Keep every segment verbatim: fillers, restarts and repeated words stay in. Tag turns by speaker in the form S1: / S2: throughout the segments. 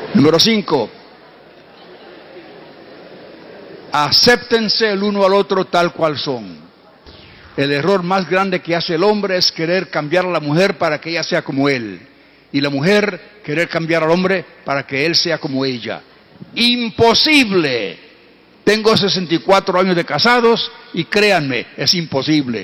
S1: Número cinco. Acéptense el uno al otro tal cual son. El error más grande que hace el hombre es querer cambiar a la mujer para que ella sea como él. Y la mujer querer cambiar al hombre para que él sea como ella. Imposible. Tengo sesenta y cuatro años de casados y créanme, es imposible.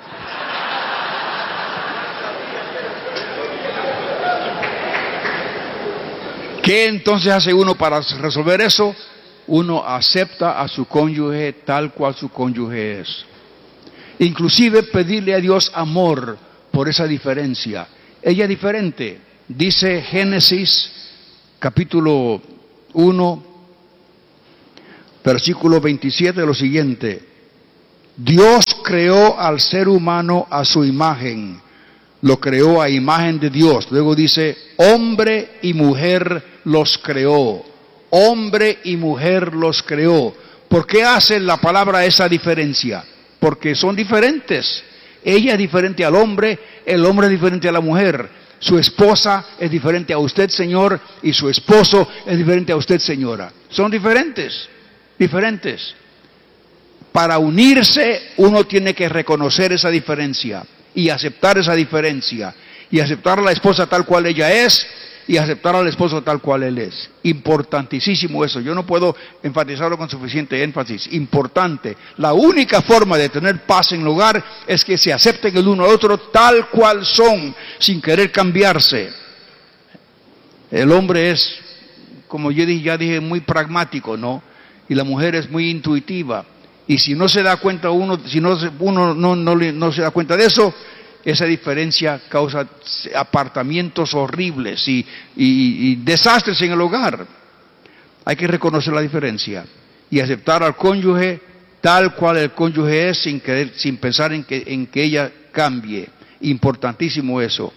S1: ¿Qué entonces hace uno para resolver eso? Uno acepta a su cónyuge tal cual su cónyuge es. Inclusive pedirle a Dios amor por esa diferencia. Ella es diferente. Dice Génesis capítulo uno, versículo veintisiete, lo siguiente: Dios creó al ser humano a su imagen, lo creó a imagen de Dios. Luego dice, hombre y mujer los creó, hombre y mujer los creó. ¿Por qué hace la palabra esa diferencia? Porque son diferentes. Ella es diferente al hombre, el hombre es diferente a la mujer. Su esposa es diferente a usted, señor, y su esposo es diferente a usted, señora. Son diferentes, diferentes. Para unirse uno tiene que reconocer esa diferencia y aceptar esa diferencia, y aceptar a la esposa tal cual ella es, y aceptar al esposo tal cual él es. Importantísimo eso. Yo no puedo enfatizarlo con suficiente énfasis. Importante. La única forma de tener paz en el hogar es que se acepten el uno al otro tal cual son, sin querer cambiarse. El hombre es, como yo ya dije, muy pragmático, ¿no? Y la mujer es muy intuitiva. Y si no se da cuenta uno, si no uno no, no, no se da cuenta de eso, esa diferencia causa apartamientos horribles y, y, y desastres en el hogar. Hay que reconocer la diferencia y aceptar al cónyuge tal cual el cónyuge es, sin querer, sin pensar en que, en que ella cambie. Importantísimo eso.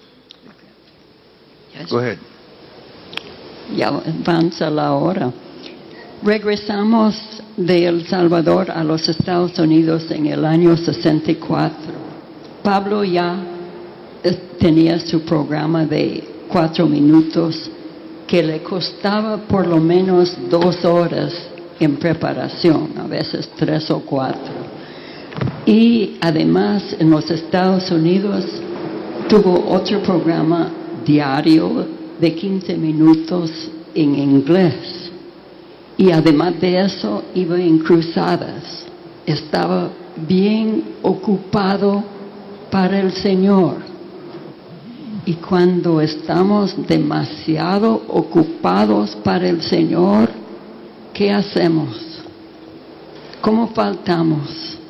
S1: Go ahead.
S2: Ya avanza la hora. Regresamos de El Salvador a los Estados Unidos en el año sesenta y cuatro. Pablo ya tenía su programa de cuatro minutos que le costaba por lo menos dos horas en preparación, a veces tres o cuatro. Y además en los Estados Unidos tuvo otro programa diario de quince minutos en inglés. Y además de eso iba en cruzadas. Estaba bien ocupado para el Señor. Y cuando estamos demasiado ocupados para el Señor, ¿qué hacemos? ¿Cómo faltamos?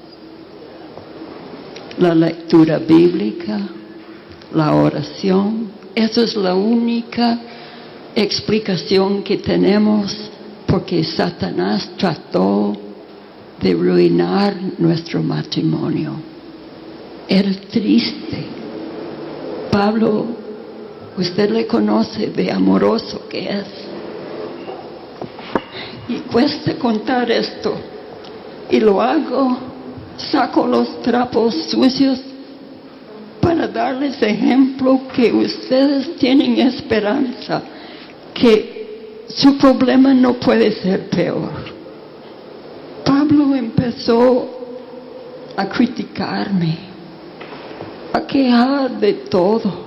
S2: La lectura bíblica, la oración. Esa es la única explicación que tenemos, porque Satanás trató de arruinar nuestro matrimonio. Era triste. Pablo, usted le conoce de amoroso que es. Y cuesta contar esto. Y lo hago, saco los trapos sucios para darles ejemplo que ustedes tienen esperanza, que su problema no puede ser peor. Pablo empezó a criticarme, a quejar de todo.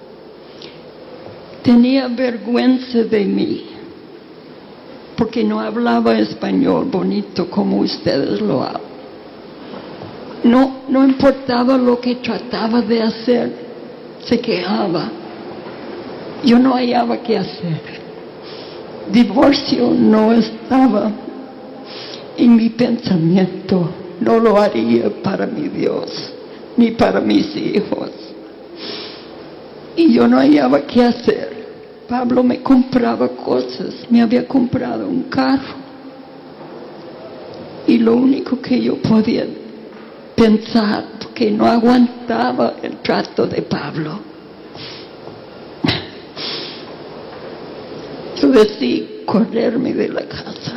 S2: Tenía vergüenza de mí, porque no hablaba español bonito como ustedes lo hablan. No, no importaba lo que trataba de hacer, se quejaba. Yo no hallaba qué hacer. Divorcio no estaba en mi pensamiento. No lo haría para mi Dios, ni para mis hijos. Y yo no hallaba qué hacer. Pablo me compraba cosas, me había comprado un carro. Y lo único que yo podía pensar, porque no aguantaba el trato de Pablo, yo decidí correrme de la casa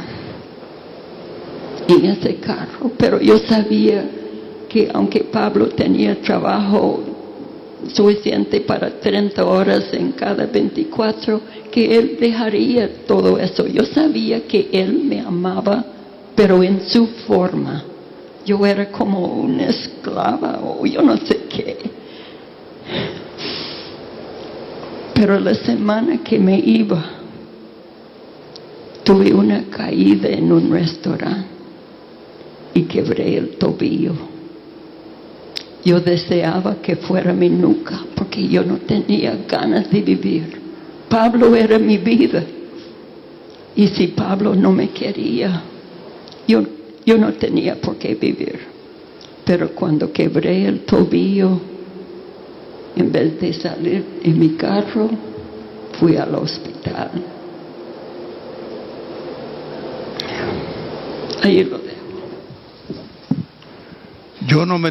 S2: en ese carro. Pero yo sabía que aunque Pablo tenía trabajo suficiente para treinta horas en cada veinticuatro, que Él dejaría todo eso. Yo sabía que Él me amaba, pero en su forma. Yo era como una esclava o yo no sé qué. Pero la semana que me iba, tuve una caída en un restaurante y quebré el tobillo. Yo deseaba que fuera mi nuca, porque yo no tenía ganas de vivir. Pablo era mi vida. Y si Pablo no me quería, yo, yo no tenía por qué vivir. Pero cuando quebré el tobillo, en vez de salir en mi carro, fui al hospital. Ahí lo dejo.
S1: Yo no me